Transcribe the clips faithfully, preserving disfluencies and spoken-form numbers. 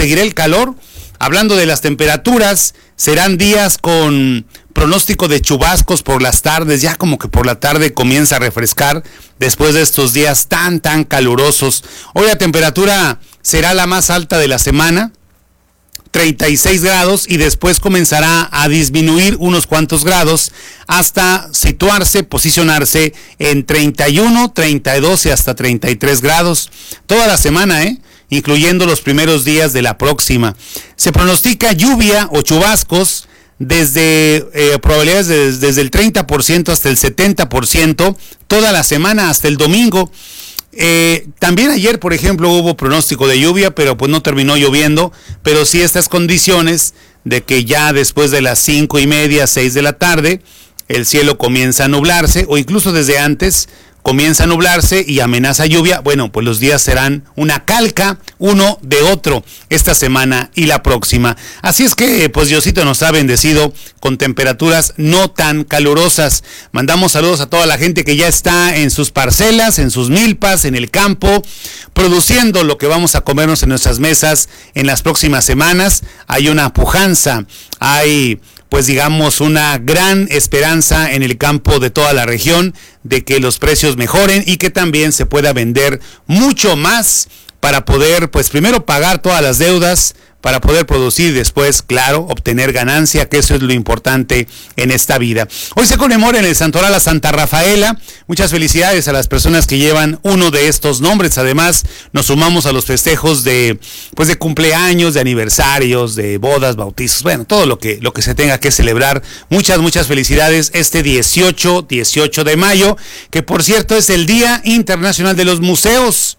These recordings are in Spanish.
seguirá el calor. Hablando de las temperaturas, serán días con pronóstico de chubascos por las tardes, ya como que por la tarde comienza a refrescar después de estos días tan, tan calurosos. Hoy la temperatura será la más alta de la semana, treinta y seis grados, y después comenzará a disminuir unos cuantos grados hasta situarse, posicionarse en treinta y uno, treinta y dos y hasta treinta y tres grados. Toda la semana, ¿eh? Incluyendo los primeros días de la próxima. Se pronostica lluvia o chubascos desde eh, probabilidades de, desde el treinta por ciento hasta el setenta por ciento toda la semana hasta el domingo. Eh, también ayer, por ejemplo, hubo pronóstico de lluvia, pero pues no terminó lloviendo, pero sí estas condiciones de que ya después de las cinco y media, seis de la tarde, el cielo comienza a nublarse, o incluso desde antes comienza a nublarse y amenaza lluvia. Bueno, pues los días serán una calca uno de otro esta semana y la próxima. Así es que, pues Diosito nos ha bendecido con temperaturas no tan calurosas. Mandamos saludos a toda la gente que ya está en sus parcelas, en sus milpas, en el campo, produciendo lo que vamos a comernos en nuestras mesas en las próximas semanas. Hay una pujanza, hay pues digamos una gran esperanza en el campo de toda la región de que los precios mejoren y que también se pueda vender mucho más para poder, pues primero pagar todas las deudas, para poder producir y después, claro, obtener ganancia, que eso es lo importante en esta vida. Hoy se conmemora en el Santoral a Santa Rafaela. Muchas felicidades a las personas que llevan uno de estos nombres. Además, nos sumamos a los festejos de, pues de cumpleaños, de aniversarios, de bodas, bautizos, bueno, todo lo que, lo que se tenga que celebrar. Muchas, muchas felicidades este dieciocho de mayo, que por cierto es el Día Internacional de los Museos.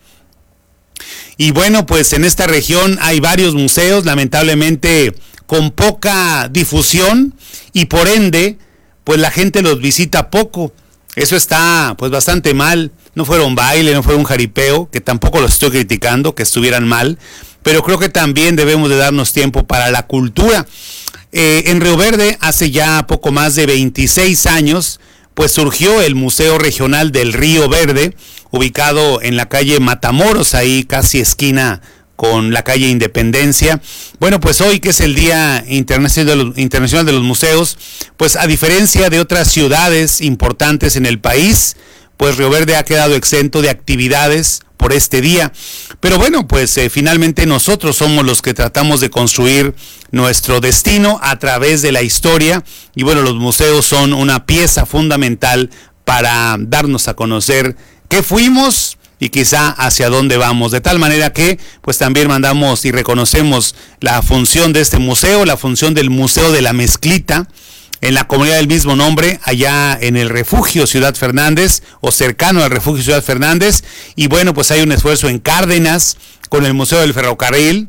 Y bueno, pues en esta región hay varios museos, lamentablemente con poca difusión, y por ende, pues la gente los visita poco. Eso está pues bastante mal. No fueron baile, no fueron jaripeo, que tampoco los estoy criticando, que estuvieran mal, pero creo que también debemos de darnos tiempo para la cultura. Eh, en Río Verde, hace ya poco más de veintiséis años, pues surgió el Museo Regional del Río Verde, ubicado en la calle Matamoros, ahí casi esquina con la calle Independencia. Bueno, pues hoy, que es el Día Internacional de los, Internacional de los Museos, pues a diferencia de otras ciudades importantes en el país, pues Río Verde ha quedado exento de actividades por este día. Pero bueno, pues eh, finalmente nosotros somos los que tratamos de construir nuestro destino a través de la historia, y bueno, los museos son una pieza fundamental para darnos a conocer qué fuimos y quizá hacia dónde vamos, de tal manera que pues también mandamos y reconocemos la función de este museo, la función del Museo de la Mezclita, en la comunidad del mismo nombre, allá en el Refugio Ciudad Fernández, o cercano al Refugio Ciudad Fernández. Y bueno, pues hay un esfuerzo en Cárdenas con el Museo del Ferrocarril.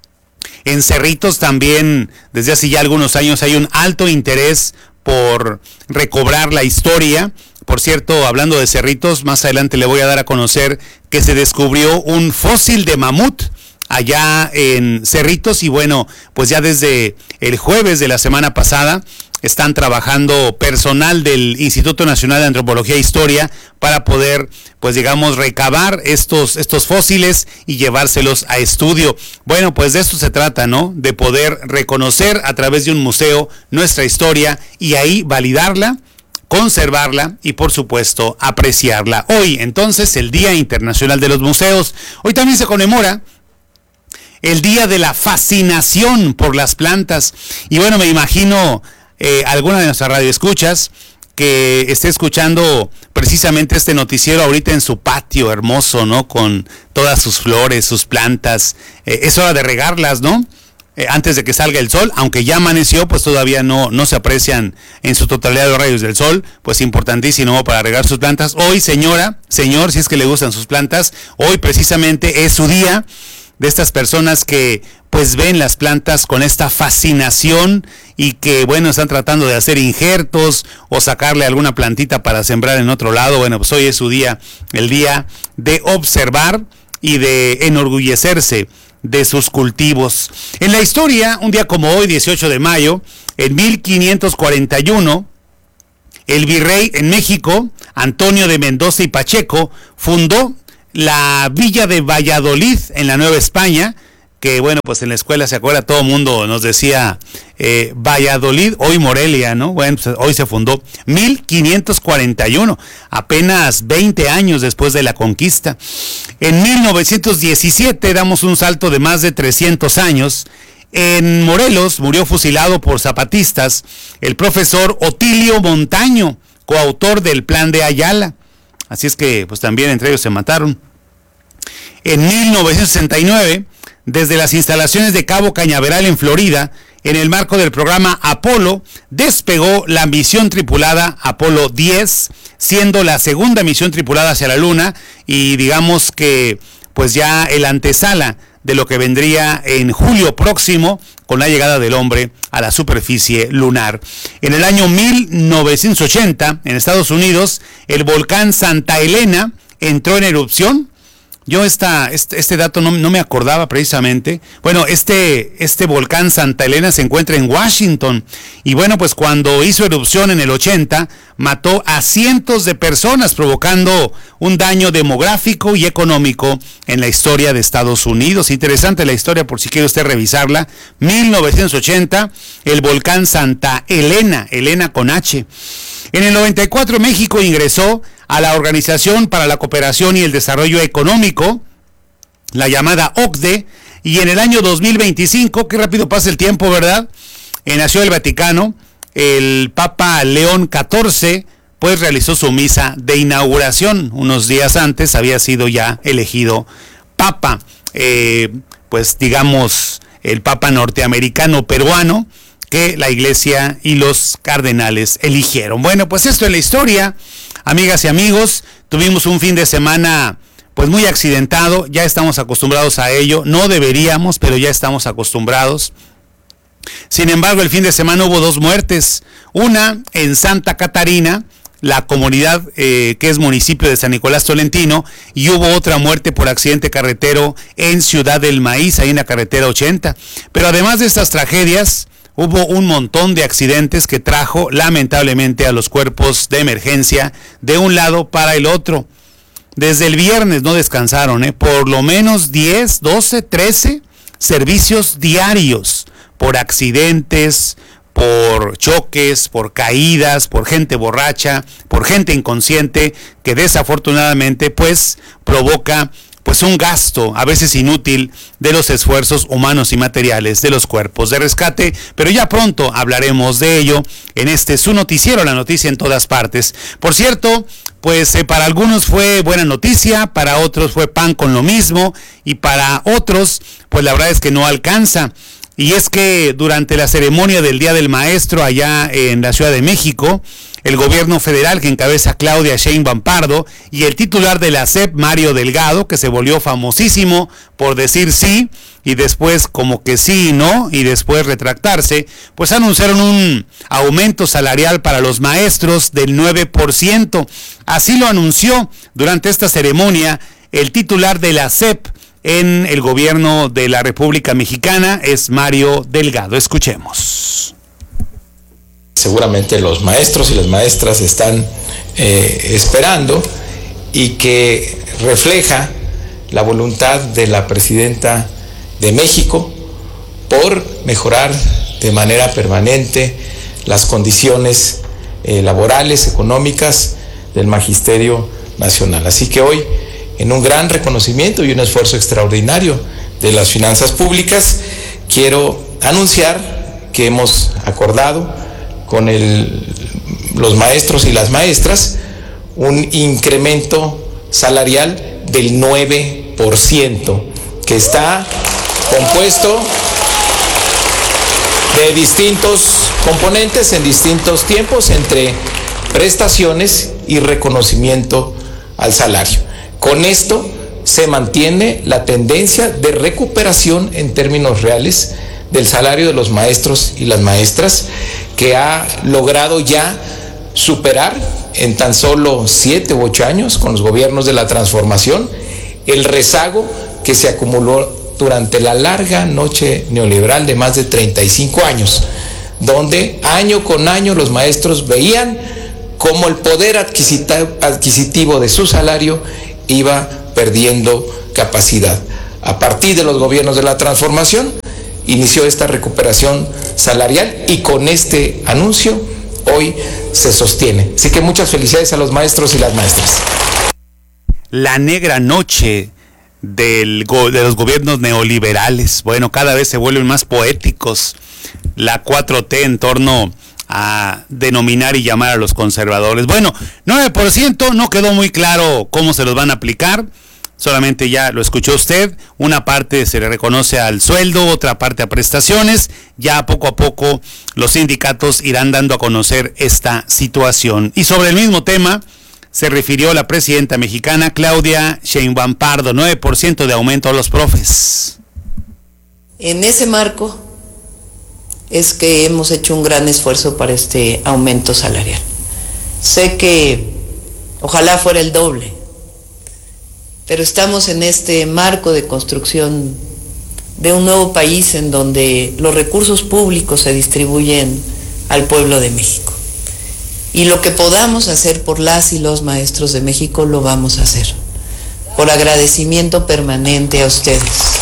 En Cerritos también, desde hace ya algunos años, hay un alto interés por recobrar la historia. Por cierto, hablando de Cerritos, más adelante le voy a dar a conocer que se descubrió un fósil de mamut allá en Cerritos, y bueno, pues ya desde el jueves de la semana pasada están trabajando personal del Instituto Nacional de Antropología e Historia para poder, pues digamos, recabar estos, estos fósiles y llevárselos a estudio. Bueno, pues de esto se trata, ¿no? De poder reconocer a través de un museo nuestra historia y ahí validarla, conservarla y, por supuesto, apreciarla. Hoy, entonces, el Día Internacional de los Museos. Hoy también se conmemora el Día de la Fascinación por las Plantas. Y bueno, me imagino eh, alguna de nuestras radioescuchas que esté escuchando precisamente este noticiero ahorita en su patio hermoso, ¿no? Con todas sus flores, sus plantas. Eh, es hora de regarlas, ¿no? Eh, antes de que salga el sol, aunque ya amaneció, pues todavía no, no se aprecian en su totalidad los rayos del sol, pues importantísimo para regar sus plantas. Hoy, señora, señor, si es que le gustan sus plantas, hoy precisamente es su día, de estas personas que pues ven las plantas con esta fascinación y que bueno, están tratando de hacer injertos o sacarle alguna plantita para sembrar en otro lado. Bueno, pues hoy es su día, el día de observar y de enorgullecerse de sus cultivos. En la historia, un día como hoy, dieciocho de mayo, en mil quinientos cuarenta y uno, el virrey en México, Antonio de Mendoza y Pacheco, fundó la villa de Valladolid en la Nueva España, que bueno, pues en la escuela, ¿se acuerda? Todo el mundo nos decía eh, Valladolid, hoy Morelia, ¿no? Bueno, pues hoy se fundó mil quinientos cuarenta y uno, apenas veinte años después de la conquista. En mil novecientos diecisiete damos un salto de más de trescientos años. En Morelos murió fusilado por zapatistas el profesor Otilio Montaño, coautor del Plan de Ayala. Así es que pues también entre ellos se mataron. En mil novecientos sesenta y nueve, desde las instalaciones de Cabo Cañaveral en Florida, en el marco del programa Apolo, despegó la misión tripulada Apolo diez, siendo la segunda misión tripulada hacia la Luna y digamos que pues ya el antesala de lo que vendría en julio próximo con la llegada del hombre a la superficie lunar. En el año mil novecientos ochenta, en Estados Unidos, el volcán Santa Elena entró en erupción. Yo esta, este, este dato no, no me acordaba precisamente. Bueno, este, este volcán Santa Elena se encuentra en Washington. Y bueno, pues cuando hizo erupción en el ochenta, mató a cientos de personas, provocando un daño demográfico y económico en la historia de Estados Unidos. Interesante la historia, por si quiere usted revisarla. mil novecientos ochenta, el volcán Santa Elena, Elena con H. En el noventa y cuatro, México ingresó a la Organización para la Cooperación y el Desarrollo Económico, la llamada O C D E, y en el año dos mil veinticinco, qué rápido pasa el tiempo, ¿verdad? En la Ciudad del Vaticano, el Papa León catorce, pues realizó su misa de inauguración. Unos días antes había sido ya elegido Papa, eh, pues digamos, el Papa norteamericano peruano, que la Iglesia y los cardenales eligieron. Bueno, pues esto es la historia, amigas y amigos. Tuvimos un fin de semana pues muy accidentado, ya estamos acostumbrados a ello, no deberíamos, pero ya estamos acostumbrados. Sin embargo, el fin de semana hubo dos muertes, una en Santa Catarina, la comunidad eh, que es municipio de San Nicolás Tolentino, y hubo otra muerte por accidente carretero en Ciudad del Maíz, ahí en la carretera ochenta. Pero además de estas tragedias, hubo un montón de accidentes que trajo lamentablemente a los cuerpos de emergencia de un lado para el otro. Desde el viernes no descansaron, ¿eh? Por lo menos diez, doce, trece servicios diarios por accidentes, por choques, por caídas, por gente borracha, por gente inconsciente que desafortunadamente pues provoca pues un gasto a veces inútil de los esfuerzos humanos y materiales de los cuerpos de rescate, pero ya pronto hablaremos de ello en este su noticiero, La Noticia en Todas Partes. Por cierto, pues eh, para algunos fue buena noticia, para otros fue pan con lo mismo y para otros pues la verdad es que no alcanza. Y es que durante la ceremonia del Día del Maestro allá en la Ciudad de México, el gobierno federal que encabeza Claudia Sheinbaum Pardo y el titular de la S E P, Mario Delgado, que se volvió famosísimo por decir sí y después como que sí y no y después retractarse, pues anunciaron un aumento salarial para los maestros del nueve por ciento. Así lo anunció durante esta ceremonia el titular de la S E P en el gobierno de la República Mexicana, es Mario Delgado. Escuchemos. Seguramente los maestros y las maestras están eh, esperando y que refleja la voluntad de la presidenta de México por mejorar de manera permanente las condiciones eh, laborales, económicas del Magisterio Nacional. Así que hoy, en un gran reconocimiento y un esfuerzo extraordinario de las finanzas públicas, quiero anunciar que hemos acordado con el, los maestros y las maestras un incremento salarial del nueve por ciento, que está compuesto de distintos componentes en distintos tiempos entre prestaciones y reconocimiento al salario. Con esto se mantiene la tendencia de recuperación en términos reales del salario de los maestros y las maestras, que ha logrado ya superar en tan solo siete u ocho años con los gobiernos de la transformación el rezago que se acumuló durante la larga noche neoliberal de más de treinta y cinco años, donde año con año los maestros veían cómo el poder adquisitivo de su salario iba perdiendo capacidad. a partir de los gobiernos de la transformación, inició esta recuperación salarial y con este anuncio hoy se sostiene. Así que muchas felicidades a los maestros y las maestras. La negra noche del go- de los gobiernos neoliberales. Bueno, cada vez se vuelven más poéticos la cuatro T en torno a denominar y llamar a los conservadores. Bueno, nueve por ciento, no quedó muy claro cómo se los van a aplicar. Solamente ya lo escuchó usted, una parte se le reconoce al sueldo, otra parte a prestaciones. Ya poco a poco los sindicatos irán dando a conocer esta situación. Y sobre el mismo tema se refirió la presidenta mexicana Claudia Sheinbaum Pardo, nueve por ciento de aumento a los profes. En ese marco es que hemos hecho un gran esfuerzo para este aumento salarial. Sé que ojalá fuera el doble, pero estamos en este marco de construcción de un nuevo país en donde los recursos públicos se distribuyen al pueblo de México. Y lo que podamos hacer por las y los maestros de México lo vamos a hacer, por agradecimiento permanente a ustedes.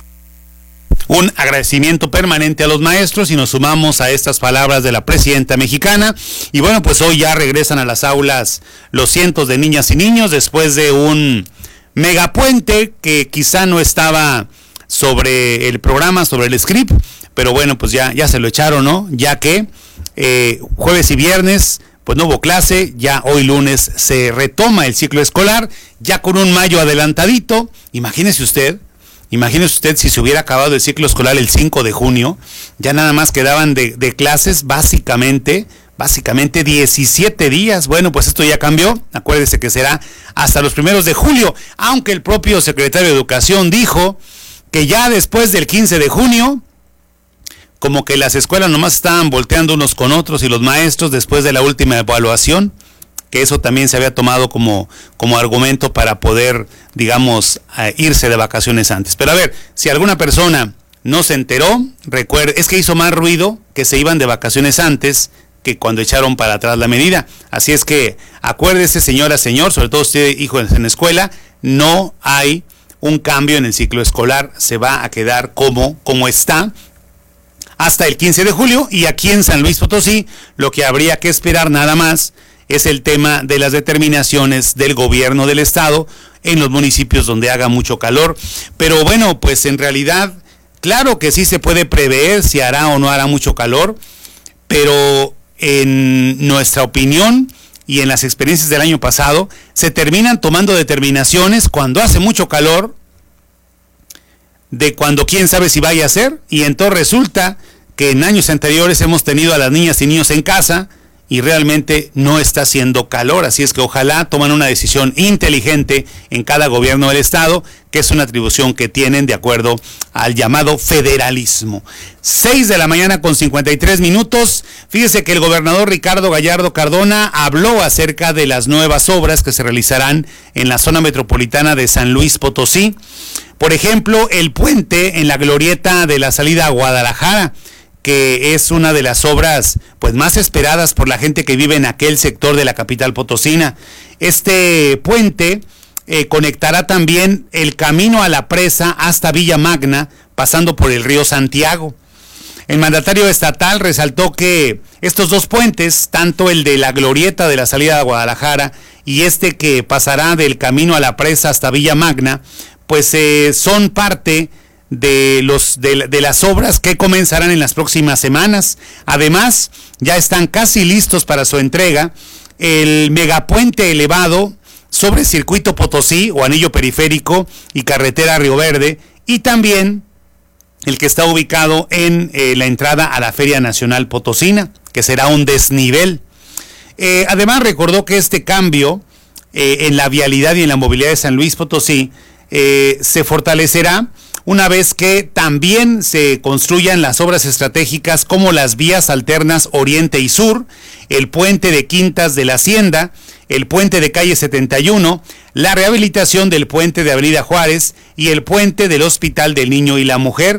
Un agradecimiento permanente a los maestros y nos sumamos a estas palabras de la presidenta mexicana. Y bueno, pues hoy ya regresan a las aulas los cientos de niñas y niños después de un megapuente que quizá no estaba sobre el programa, sobre el script, pero bueno, pues ya, ya se lo echaron, ¿no? Ya que eh, jueves y viernes pues no hubo clase, ya hoy lunes se retoma el ciclo escolar, ya con un mayo adelantadito. Imagínese usted, imagínese usted si se hubiera acabado el ciclo escolar el cinco de junio, ya nada más quedaban de, de clases básicamente, básicamente diecisiete días. Bueno, pues esto ya cambió, acuérdese que será hasta los primeros de julio, aunque el propio secretario de Educación dijo que ya después del quince de junio, como que las escuelas nomás estaban volteando unos con otros y los maestros después de la última evaluación, que eso también se había tomado como, como argumento para poder, digamos, eh, irse de vacaciones antes. Pero a ver, si alguna persona no se enteró, recuerde, es que hizo más ruido que se iban de vacaciones antes que cuando echaron para atrás la medida. Así es que acuérdese, señora, señor, sobre todo usted, hijo en escuela, no hay un cambio en el ciclo escolar, se va a quedar como, como está hasta el quince de julio, y aquí en San Luis Potosí lo que habría que esperar nada más es el tema de las determinaciones del gobierno del estado en los municipios donde haga mucho calor. Pero bueno, pues en realidad, claro que sí se puede prever si hará o no hará mucho calor, pero en nuestra opinión y en las experiencias del año pasado, se terminan tomando determinaciones cuando hace mucho calor, de cuando quién sabe si vaya a ser, y entonces resulta que en años anteriores hemos tenido a las niñas y niños en casa y realmente no está haciendo calor. Así es que ojalá tomen una decisión inteligente en cada gobierno del estado, que es una atribución que tienen de acuerdo al llamado federalismo. seis de la mañana con cincuenta y tres minutos. Fíjese que el gobernador Ricardo Gallardo Cardona habló acerca de las nuevas obras que se realizarán en la zona metropolitana de San Luis Potosí. Por ejemplo, el puente en la glorieta de la salida a Guadalajara, que es una de las obras pues más esperadas por la gente que vive en aquel sector de la capital potosina. Este puente eh, conectará también el camino a la presa hasta Villa Magna, pasando por el río Santiago. El mandatario estatal resaltó que estos dos puentes, tanto el de la glorieta de la salida a Guadalajara y este que pasará del camino a la presa hasta Villa Magna, pues eh, son parte de los de, de las obras que comenzarán en las próximas semanas. Además, ya están casi listos para su entrega el megapuente elevado sobre Circuito Potosí o Anillo Periférico y Carretera Río Verde, y también el que está ubicado en eh, la entrada a la Feria Nacional Potosina, que será un desnivel. Eh, además, recordó que este cambio eh, en la vialidad y en la movilidad de San Luis Potosí eh, se fortalecerá una vez que también se construyan las obras estratégicas como las vías alternas Oriente y Sur, el puente de Quintas de la Hacienda, el puente de calle setenta y uno, la rehabilitación del puente de Avenida Juárez y el puente del Hospital del Niño y la Mujer.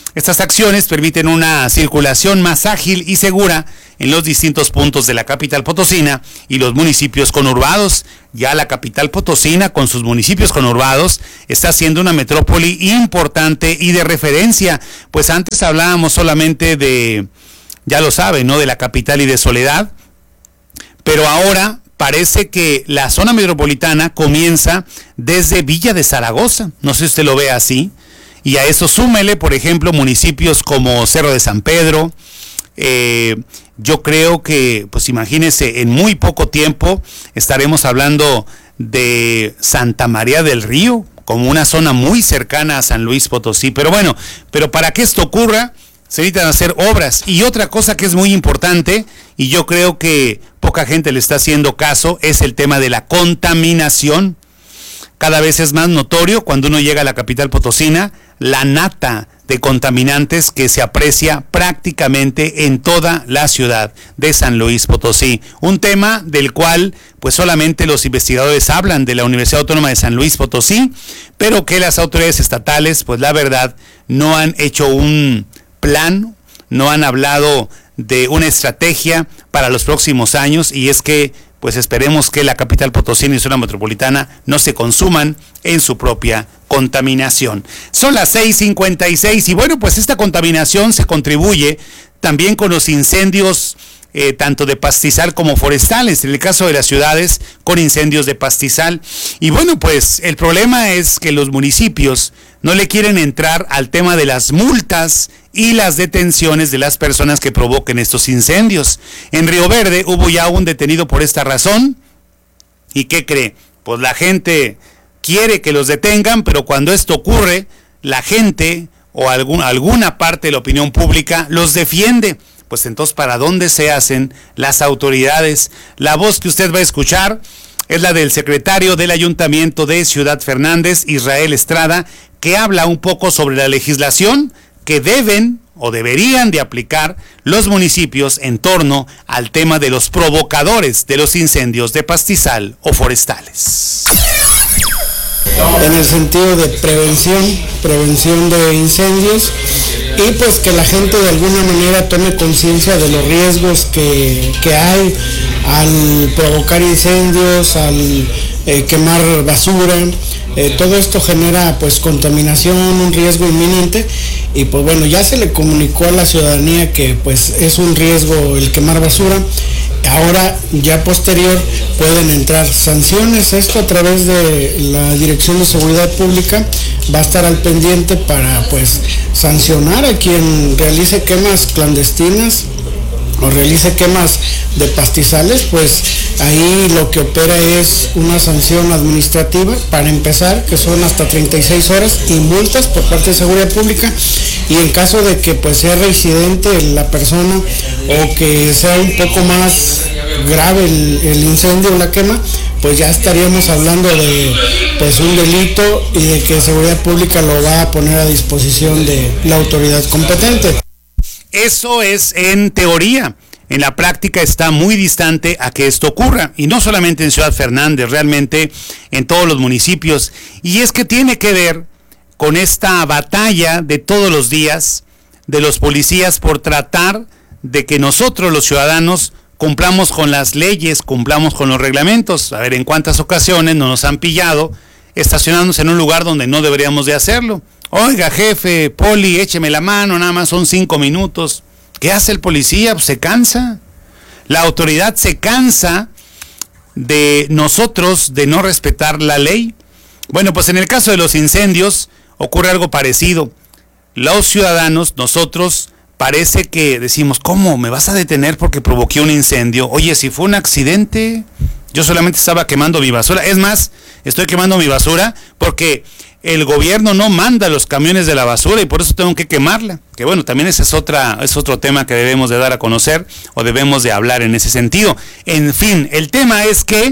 Estas acciones permiten una circulación más ágil y segura en los distintos puntos de la capital potosina y los municipios conurbados. Ya la capital potosina, con sus municipios conurbados, está siendo una metrópoli importante y de referencia, pues antes hablábamos solamente de, ya lo saben, ¿no?, de la capital y de Soledad, pero ahora parece que la zona metropolitana comienza desde Villa de Zaragoza, no sé si usted lo ve así, y a eso súmele, por ejemplo, municipios como Cerro de San Pedro. eh, yo creo que, pues imagínense, en muy poco tiempo estaremos hablando de Santa María del Río, como una zona muy cercana a San Luis Potosí, pero bueno, pero para que esto ocurra, se necesitan hacer obras. Y otra cosa que es muy importante, y yo creo que poca gente le está haciendo caso, es el tema de la contaminación. Cada vez es más notorio cuando uno llega a la capital potosina, la nata de contaminantes que se aprecia prácticamente en toda la ciudad de San Luis Potosí. Un tema del cual pues solamente los investigadores hablan de la Universidad Autónoma de San Luis Potosí, pero que las autoridades estatales, pues la verdad, no han hecho un plan, no han hablado de una estrategia para los próximos años, y es que pues esperemos que la capital potosina y zona metropolitana no se consuman en su propia contaminación. Son las seis cincuenta y seis y bueno, pues esta contaminación se contribuye también con los incendios eh, tanto de pastizal como forestales, en el caso de las ciudades con incendios de pastizal. Y bueno, pues el problema es que los municipios no le quieren entrar al tema de las multas y las detenciones de las personas que provoquen estos incendios. En Río Verde hubo ya un detenido por esta razón. ¿Y qué cree? Pues la gente quiere que los detengan, pero cuando esto ocurre, la gente o algún, alguna parte de la opinión pública los defiende. Pues entonces, ¿para dónde se hacen las autoridades? La voz que usted va a escuchar es la del secretario del Ayuntamiento de Ciudad Fernández, Israel Estrada, que habla un poco sobre la legislación que deben o deberían de aplicar los municipios en torno al tema de los provocadores de los incendios de pastizal o forestales. En el sentido de prevención, prevención de incendios, y pues que la gente de alguna manera tome conciencia de los riesgos que, que hay al provocar incendios, al eh, quemar basura. Eh, todo esto genera pues contaminación, un riesgo inminente, y pues bueno, ya se le comunicó a la ciudadanía que pues es un riesgo el quemar basura. Ahora, ya posterior, pueden entrar sanciones. Esto a través de la Dirección de Seguridad Pública va a estar al pendiente para pues sancionar a quien realice quemas clandestinas o realice quemas de pastizales. Pues ahí lo que opera es una sanción administrativa para empezar, que son hasta treinta y seis horas, y multas por parte de Seguridad Pública. Y en caso de que pues sea reincidente la persona o que sea un poco más grave el, el incendio o la quema, pues ya estaríamos hablando de pues un delito, y de que Seguridad Pública lo va a poner a disposición de la autoridad competente. Eso es en teoría. En la práctica está muy distante a que esto ocurra, y no solamente en Ciudad Fernández, realmente en todos los municipios. Y es que tiene que ver con esta batalla de todos los días de los policías por tratar de que nosotros los ciudadanos cumplamos con las leyes, cumplamos con los reglamentos. A ver, en cuántas ocasiones no nos han pillado estacionándonos en un lugar donde no deberíamos de hacerlo. Oiga, jefe, poli, écheme la mano, nada más son cinco minutos. ¿Qué hace el policía? Pues se cansa. La autoridad se cansa de nosotros, de no respetar la ley. Bueno, pues en el caso de los incendios ocurre algo parecido. Los ciudadanos, nosotros, parece que decimos, ¿cómo? ¿Me vas a detener porque provoqué un incendio? Oye, si fue un accidente, yo solamente estaba quemando mi basura. Es más, estoy quemando mi basura porque el gobierno no manda los camiones de la basura y por eso tengo que quemarla. Que bueno, también ese es otra, es otro tema que debemos de dar a conocer o debemos de hablar en ese sentido. En fin, el tema es que,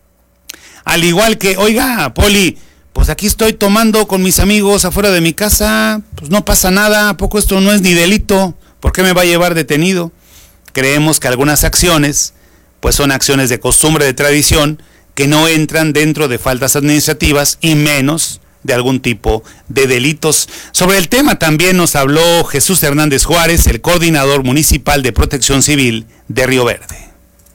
al igual que, oiga, Poli, pues aquí estoy tomando con mis amigos afuera de mi casa, pues no pasa nada, ¿a poco esto no es ni delito? ¿Por qué me va a llevar detenido? Creemos que algunas acciones, pues son acciones de costumbre, de tradición, que no entran dentro de faltas administrativas y menos de algún tipo de delitos. Sobre el tema también nos habló Jesús Hernández Juárez, el coordinador municipal de Protección Civil de Río Verde.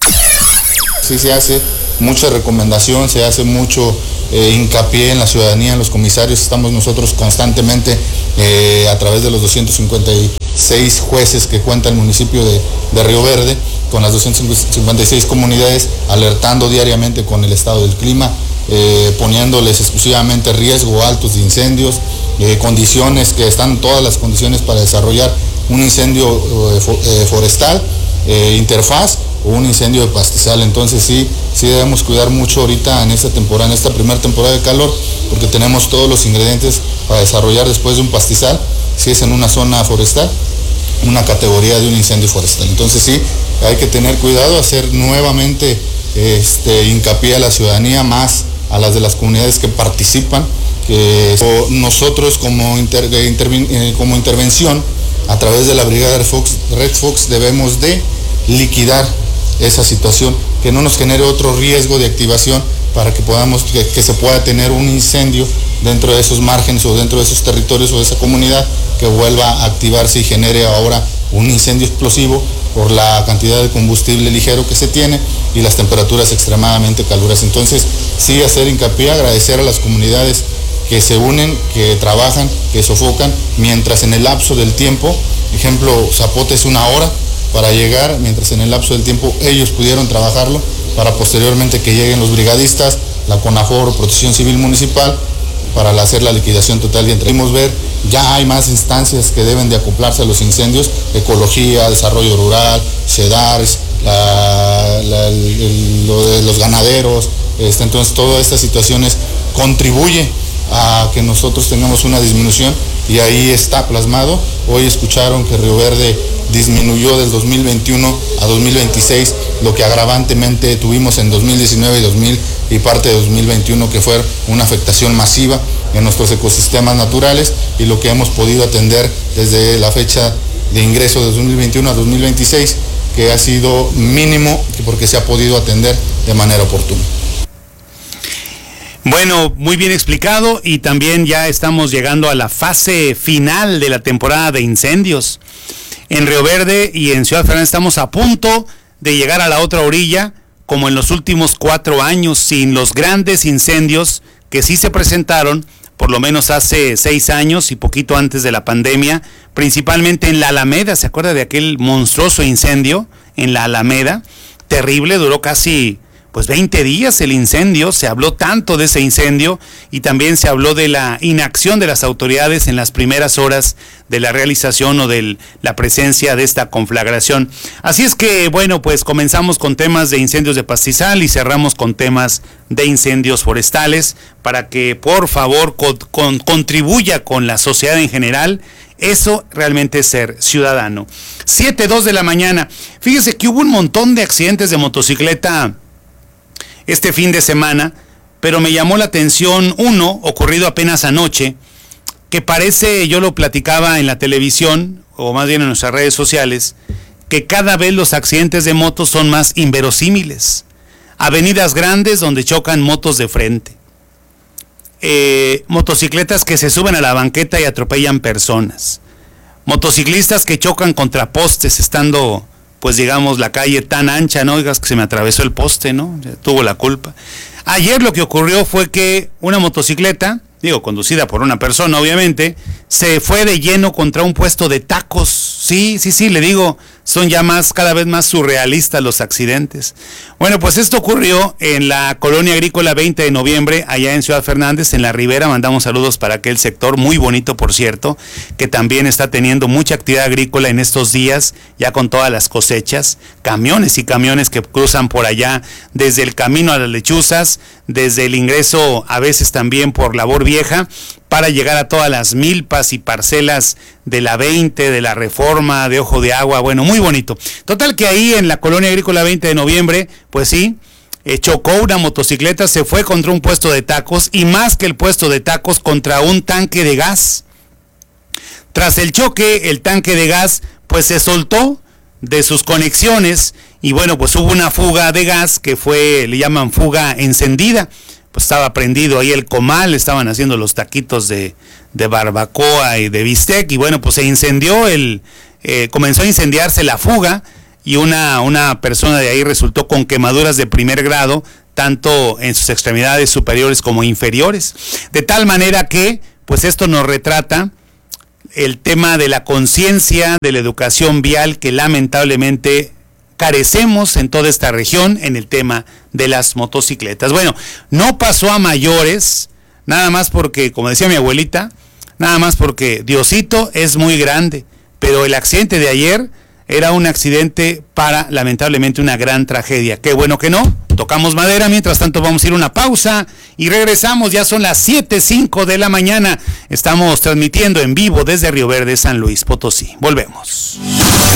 Sí, se hace mucha recomendación, se hace mucho eh, hincapié en la ciudadanía, en los comisarios. Estamos nosotros constantemente eh, a través de los doscientos cincuenta y seis jueces que cuenta el municipio de, de Río Verde, con las doscientas cincuenta y seis comunidades, alertando diariamente con el estado del clima, eh, poniéndoles exclusivamente riesgo altos de incendios, eh, condiciones que están todas las condiciones para desarrollar un incendio eh, for, eh, forestal, eh, interfaz o un incendio de pastizal. Entonces sí, sí debemos cuidar mucho ahorita en esta temporada, en esta primera temporada de calor, porque tenemos todos los ingredientes para desarrollar después de un pastizal, si es en una zona forestal, una categoría de un incendio forestal. Entonces sí, hay que tener cuidado, hacer nuevamente este, hincapié a la ciudadanía, más a las de las comunidades que participan, que nosotros como, inter, inter, como intervención a través de la Brigada Red Fox, Red Fox debemos de liquidar esa situación, que no nos genere otro riesgo de activación para que podamos, que, que se pueda tener un incendio dentro de esos márgenes o dentro de esos territorios o de esa comunidad, que vuelva a activarse y genere ahora un incendio explosivo por la cantidad de combustible ligero que se tiene y las temperaturas extremadamente calurosas. Entonces, sí hacer hincapié, agradecer a las comunidades que se unen, que trabajan, que sofocan, mientras en el lapso del tiempo, ejemplo, Zapote es una hora para llegar, mientras en el lapso del tiempo ellos pudieron trabajarlo, para posteriormente que lleguen los brigadistas, la CONAFOR, Protección Civil Municipal, para hacer la liquidación total. Y entre ver, ya hay más instancias que deben de acoplarse a los incendios: ecología, desarrollo rural, SEDARS, la, la, el, el, lo de los ganaderos. Este, entonces todas estas situaciones contribuyen a que nosotros tengamos una disminución, y ahí está plasmado. Hoy escucharon que Río Verde disminuyó del dos mil veintiuno a dos mil veintiséis lo que agravantemente tuvimos en dos mil diecinueve y dos mil y parte de dos mil veintiuno, que fue una afectación masiva en nuestros ecosistemas naturales, y lo que hemos podido atender desde la fecha de ingreso de dos mil veintiuno a dos mil veintiséis, que ha sido mínimo porque se ha podido atender de manera oportuna. Bueno, muy bien explicado, y también ya estamos llegando a la fase final de la temporada de incendios. En Río Verde y en Ciudad Fernanda estamos a punto de llegar a la otra orilla, como en los últimos cuatro años, sin los grandes incendios que sí se presentaron, por lo menos hace seis años y poquito antes de la pandemia, principalmente en la Alameda. ¿Se acuerda de aquel monstruoso incendio en la Alameda? Terrible, duró casi pues veinte días el incendio. Se habló tanto de ese incendio, y también se habló de la inacción de las autoridades en las primeras horas de la realización o de la presencia de esta conflagración. Así es que, bueno, pues comenzamos con temas de incendios de pastizal y cerramos con temas de incendios forestales, para que por favor con, con, contribuya con la sociedad en general. Eso realmente es ser ciudadano. siete dos de la mañana. Fíjese que hubo un montón de accidentes de motocicleta este fin de semana, pero me llamó la atención uno ocurrido apenas anoche, que parece, yo lo platicaba en la televisión, o más bien en nuestras redes sociales, que cada vez los accidentes de motos son más inverosímiles. Avenidas grandes donde chocan motos de frente, eh, motocicletas que se suben a la banqueta y atropellan personas, motociclistas que chocan contra postes estando, pues digamos, la calle tan ancha, no digas que se me atravesó el poste, ¿no? Tuvo la culpa. Ayer lo que ocurrió fue que una motocicleta, digo, conducida por una persona obviamente, se fue de lleno contra un puesto de tacos. Sí, sí, sí, le digo, son ya más, cada vez más surrealistas los accidentes. Bueno, pues esto ocurrió en la colonia agrícola veinte de noviembre, allá en Ciudad Fernández, en la Ribera. Mandamos saludos para aquel sector, muy bonito por cierto, que también está teniendo mucha actividad agrícola en estos días, ya con todas las cosechas, camiones y camiones que cruzan por allá, desde el camino a las lechuzas, desde el ingreso a veces también por Labor Vieja, para llegar a todas las milpas y parcelas de la veinte, de la Reforma, de Ojo de Agua. Bueno, muy bonito. Total que ahí en la colonia agrícola veinte de noviembre, pues sí, eh, chocó una motocicleta, se fue contra un puesto de tacos, y más que el puesto de tacos, contra un tanque de gas. Tras el choque, el tanque de gas pues se soltó de sus conexiones, y bueno, pues hubo una fuga de gas que fue, le llaman fuga encendida. pues estaba prendido ahí el comal, estaban haciendo los taquitos de, de barbacoa y de bistec, y bueno, pues se incendió el, eh, comenzó a incendiarse la fuga, y una, una persona de ahí resultó con quemaduras de primer grado, tanto en sus extremidades superiores como inferiores, de tal manera que, pues esto nos retrata el tema de la conciencia, de la educación vial que lamentablemente carecemos en toda esta región en el tema de las motocicletas. Bueno, no pasó a mayores, nada más porque, como decía mi abuelita, nada más porque Diosito es muy grande, pero el accidente de ayer era un accidente para, lamentablemente, una gran tragedia. Qué bueno que no, tocamos madera. Mientras tanto vamos a ir a una pausa y regresamos. Ya son las siete cinco de la mañana. Estamos transmitiendo en vivo desde Río Verde, San Luis Potosí. Volvemos.